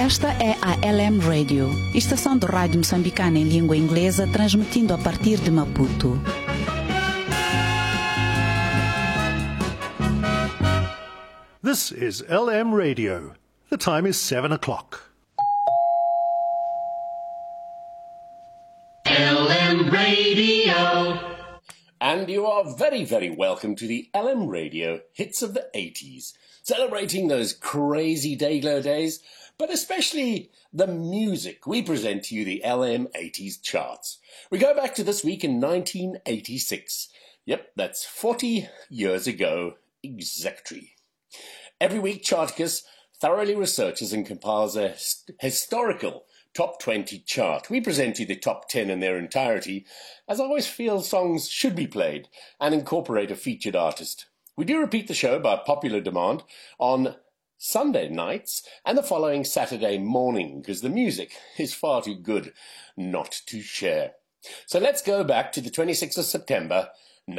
Esta é a LM Radio, estação de rádio moçambicana em língua inglesa, transmitindo a partir de Maputo. This is LM Radio. The time is 7 o'clock. LM Radio. And you are very, very welcome to the LM Radio Hits of the 80s, celebrating those crazy Dayglow days, but especially the music. We present to you the LM 80s charts. We go back to this week in 1986. Yep, that's 40 years ago exactly. Every week, Charticus thoroughly researches and compiles a historical Top 20 chart. We present you the top 10 in their entirety, as I always feel songs should be played and incorporate a featured artist. We do repeat the show by popular demand on Sunday nights and the following Saturday morning, because the music is far too good not to share. So let's go back to the 26th of September,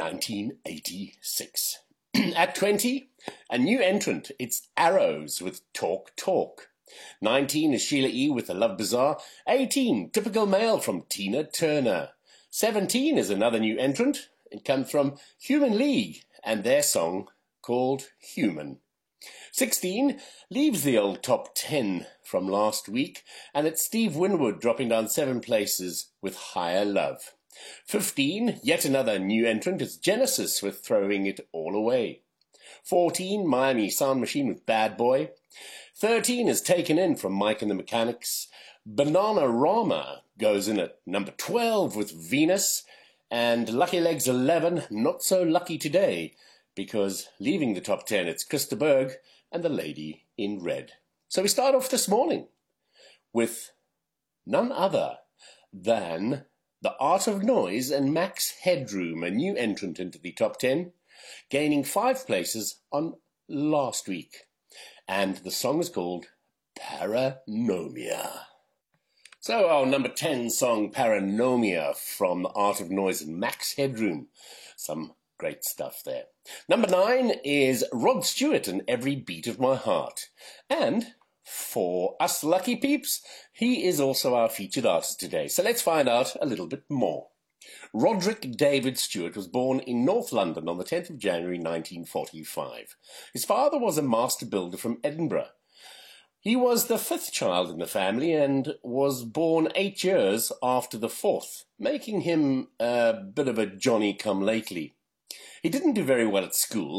1986. At 20, a new entrant. It's Arrows with Talk Talk. 19 is Sheila E. with The Love Bazaar. 18, Typical Male from Tina Turner. 17 is another new entrant. It comes from Human League and their song called Human. 16 leaves the old top 10 from last week, and it's Steve Winwood dropping down 7 places with Higher Love. 15, yet another new entrant, is Genesis with Throwing It All Away. 14, Miami Sound Machine with Bad Boy. 13 is Taken In from Mike and the Mechanics. Bananarama goes in at number 12 with Venus. And Lucky Legs 11, Not So Lucky Today, because leaving the top 10, it's Krista Berg and The Lady in Red. So we start off this morning with none other than The Art of Noise and Max Headroom, a new entrant into the top 10, gaining 5 places on last week. And the song is called Paranomia. So our number 10 song, Paranomia, from The Art of Noise and Max Headroom. Some great stuff there. Number 9 is Rod Stewart and Every Beat of My Heart. And for us lucky peeps, he is also our featured artist today. So let's find out a little bit more. Roderick David Stewart was born in North London on the 10th of January 1945. His father was a master builder from Edinburgh. He was the 5th child in the family and was born 8 years after the 4th, making him a bit of a Johnny-come-lately. He didn't do very well at school,